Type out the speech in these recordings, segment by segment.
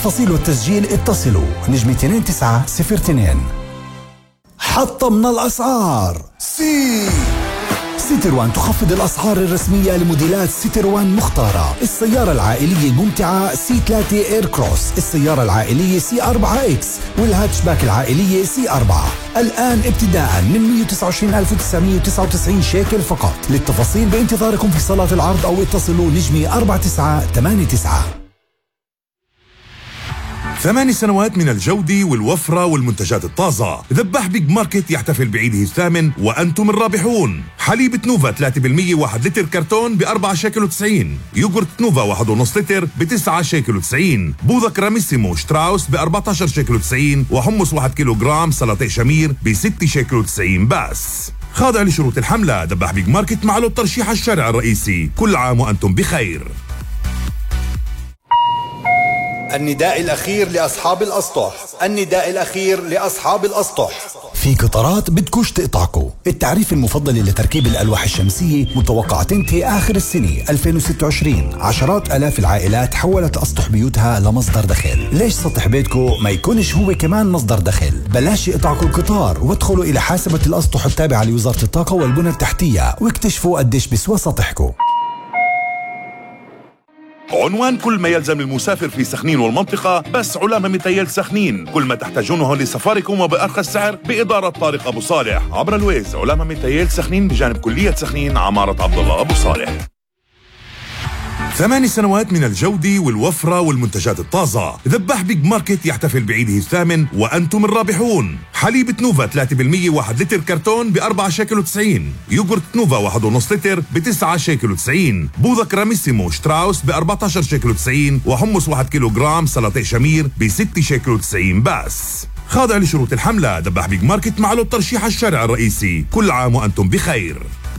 للتفاصيل والتسجيل اتصلوا نجم 2902. حطمنا الأسعار. سيتروان تخفض الأسعار الرسمية لموديلات سيتروان مختارة. السيارة العائلية الممتعة C3 اير كروس، السيارة العائلية C4X، والهاتشباك العائلية C4. الآن ابتداء من 129,999 شيكل فقط. للتفاصيل بانتظاركم في صالات العرض أو اتصلوا نجمي 4989. 8 سنوات من الجودة والوفرة والمنتجات الطازة. ذباح بيج ماركت يحتفل بعيده الثامن وأنتم الرابحون. حليب نوفا 3% 1 لتر كرتون ب4 شيكل و90. يوغورت نوفا 1.5 لتر ب9 شيكل و90. بوظة كراميسيمو شتراوس ب14 شيكل و90. وحمص 1 كيلوغرام سلطة شمير ب6 شيكل و90 بس. خاضع لشروط الحملة. ذباح بيج ماركت مع له الترشيح الشارع الرئيسي. كل عام وأنتم بخير. النداء الأخير لأصحاب الأسطح. النداء الأخير لأصحاب الأسطح. في قطارات بدكوش تقطعكو. التعريف المفضل لتركيب الألواح الشمسية متوقع تنتهي آخر السنة 2026. عشرات آلاف العائلات حولت أسطح بيوتها لمصدر دخل. ليش سطح بيتكو ما يكونش هو كمان مصدر دخل؟ بلاش يقطعكو القطار وادخلوا إلى حاسبة الأسطح التابعة لوزارة الطاقة والبنى التحتية واكتشفوا قديش بسوى سطحكو. عنوان كل ما يلزم المسافر في سخنين والمنطقة بس علامة متيل سخنين. كل ما تحتاجونه لسفاركم وبأرخص سعر بإدارة طارق أبو صالح عبر الويز. علامة متيل سخنين بجانب كلية سخنين عمارة عبد الله أبو صالح. 8 سنوات من الجودة والوفرة والمنتجات الطازة. ذباح بيج ماركت يحتفل بعيده الثامن وأنتم الرابحون. حليب نوفا 3% 1 لتر كرتون ب4 شيكل و90. يوغورت نوفا 1.5 لتر ب9 شيكل و90. بوظة كراميسيمو شتراوس ب14 شيكل و90. وحمص 1 كيلوغرام سلطة شمير ب6 شيكل و90 بس. خاضع لشروط الحملة. ذباح بيج ماركت مع له الترشيح الشارع الرئيسي. كل عام وأنتم بخير.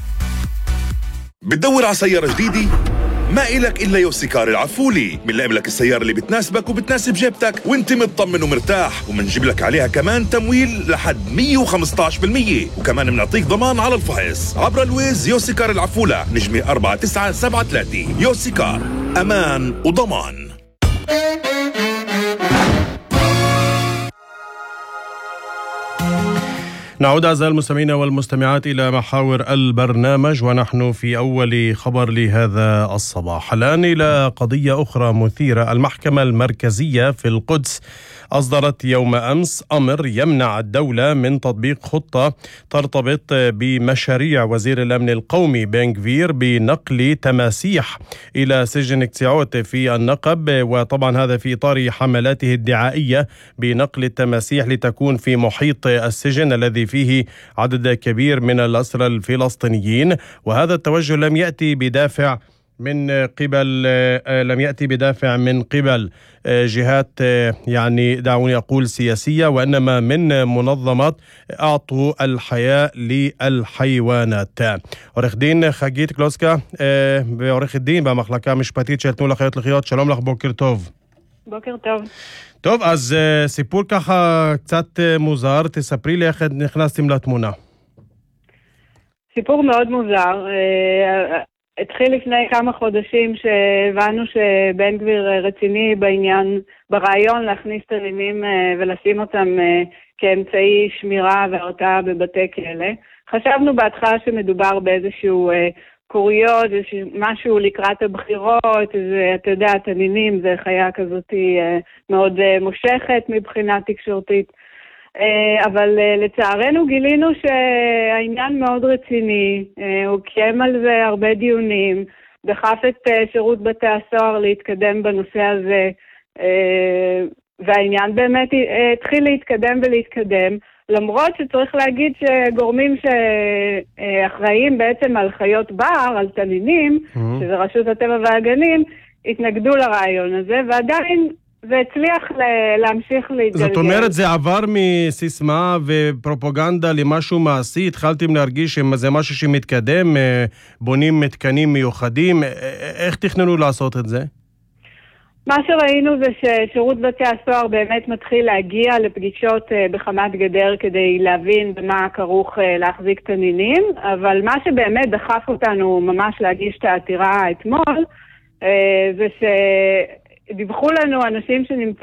بتدور على سيارة جديدة؟ ما إلك إلا يوسيكار العفولي. بنلاقي لك السيارة اللي بتناسبك وبتناسب جيبتك وانت مطمن ومرتاح، ومنجيب لك عليها كمان تمويل لحد 115%، وكمان بنعطيك ضمان على الفحص. عبر الويز يوسيكار العفولة نجمي 4973. يوسيكار أمان وضمان. نعود أعزائي المستمعين والمستمعات إلى محاور البرنامج، ونحن في أول خبر لهذا الصباح. الآن إلى قضية أخرى مثيرة. المحكمة المركزية في القدس أصدرت يوم أمس أمر يمنع الدولة من تطبيق خطة ترتبط بمشاريع وزير الأمن القومي بن غفير بنقل تماسيح إلى سجن كتيعوت في النقب، وطبعا هذا في إطار حملاته الدعائية بنقل التماسيح لتكون في محيط السجن الذي فيه عدد كبير من الأسرى الفلسطينيين. وهذا التوجه لم يأتي بدافع من قبل جهات يعني دعوني أقول سياسية، وإنما من منظمات أعطوا الحياة للحيوانات. عורך דין חגית קלוסקה, ועורכת דין במחלקה המשפטית של תנו לחיות לחיות. שלום לך, בוקר טוב. בוקר טוב. טוב, אז סיפור ככה קצת מוזר, תספרי לי איך נכנסתם לתמונה. סיפור מאוד מוזר. התחיל לפני כמה חודשים שהבנו שבן גביר רציני בעניין, ברעיון להכניס תנינים ולשים אותם כאמצעי שמירה והרתעה בבתי כלא. חשבנו בהתחלה שמדובר באיזשהו קוריוז, משהו לקראת הבחירות, אתה יודע, תנינים זה חיה כזאת מאוד מושכת מבחינה תקשורתית. אבל לצערנו גילינו שהעניין מאוד רציני, הוא קיים על זה הרבה דיונים, דחף את שירות בתי הסוהר להתקדם בנושא הזה, והעניין באמת התחיל להתקדם ולהתקדם, למרות שצריך להגיד שגורמים שאחראים בעצם על חיות בר, על תנינים, שזה רשות הטבע והגנים, התנגדו לרעיון הזה, ועדיין זה הצליח להמשיך להתגלגל. זאת אומרת, זה עבר מסיסמה ופרופוגנדה למשהו מעשי? התחלתם להרגיש שזה משהו שמתקדם, בונים מתקנים מיוחדים? איך תכננו לעשות את זה? מה שראינו זה ששירות בתי הסוהר באמת מתחיל להגיע לפגישות בחמת גדר כדי להבין במה כרוך להחזיק תנינים, אבל מה שבאמת דחף אותנו ממש להגיש את העתירה אתמול, זה דיווחו לנו אנשים שנמצאים